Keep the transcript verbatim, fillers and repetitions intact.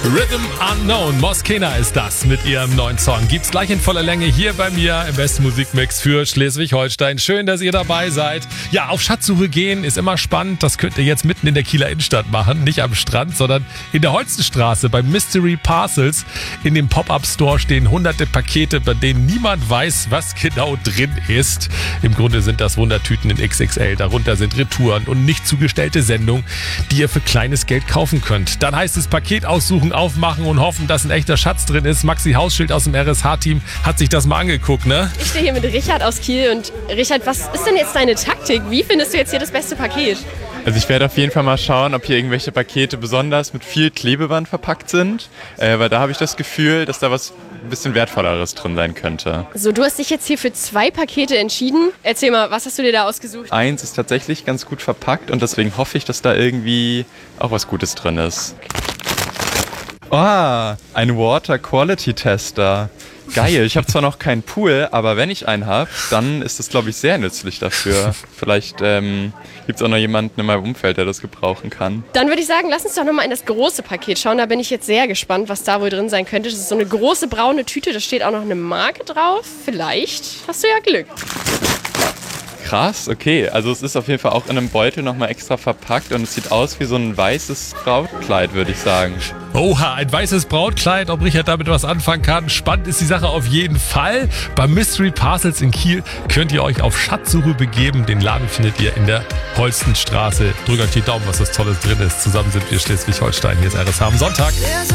Rhythm Unknown, Moskena ist das mit ihrem neuen Song. Gibt's gleich in voller Länge hier bei mir im besten Musikmix für Schleswig-Holstein. Schön, dass ihr dabei seid. Ja, auf Schatzsuche gehen ist immer spannend. Das könnt ihr jetzt mitten in der Kieler Innenstadt machen. Nicht am Strand, sondern in der Holstenstraße bei Mystery Parcels. In dem Pop-Up-Store stehen hunderte Pakete, bei denen niemand weiß, was genau drin ist. Im Grunde sind das Wundertüten in X X L. Darunter sind Retouren und nicht zugestellte Sendungen, die ihr für kleines Geld kaufen könnt. Dann heißt es Paket aussuchen, aufmachen und hoffen, dass ein echter Schatz drin ist. Maxi Hausschild aus dem R S H-Team hat sich das mal angeguckt, ne? Ich stehe hier mit Richard aus Kiel und Richard, was ist denn jetzt deine Taktik? Wie findest du jetzt hier das beste Paket? Also ich werde auf jeden Fall mal schauen, ob hier irgendwelche Pakete besonders mit viel Klebeband verpackt sind, äh, weil da habe ich das Gefühl, dass da was ein bisschen Wertvolleres drin sein könnte. So, du hast dich jetzt hier für zwei Pakete entschieden. Erzähl mal, was hast du dir da ausgesucht? Eins ist tatsächlich ganz gut verpackt und deswegen hoffe ich, dass da irgendwie auch was Gutes drin ist. Oh, ein Water Quality Tester. Geil, ich habe zwar noch keinen Pool, aber wenn ich einen habe, dann ist das, glaube ich, sehr nützlich dafür. Vielleicht ähm, gibt es auch noch jemanden in meinem Umfeld, der das gebrauchen kann. Dann würde ich sagen, lass uns doch nochmal in das große Paket schauen. Da bin ich jetzt sehr gespannt, was da wohl drin sein könnte. Das ist so eine große braune Tüte, da steht auch noch eine Marke drauf. Vielleicht hast du ja Glück. Krass, okay. Also es ist auf jeden Fall auch in einem Beutel nochmal extra verpackt und es sieht aus wie so ein weißes Brautkleid, würde ich sagen. Oha, ein weißes Brautkleid, ob Richard damit was anfangen kann. Spannend ist die Sache auf jeden Fall. Bei Mystery Parcels in Kiel könnt ihr euch auf Schatzsuche begeben. Den Laden findet ihr in der Holstenstraße. Drückt euch die Daumen, was das Tolles drin ist. Zusammen sind wir Schleswig-Holstein. Hier ist R S H am Sonntag.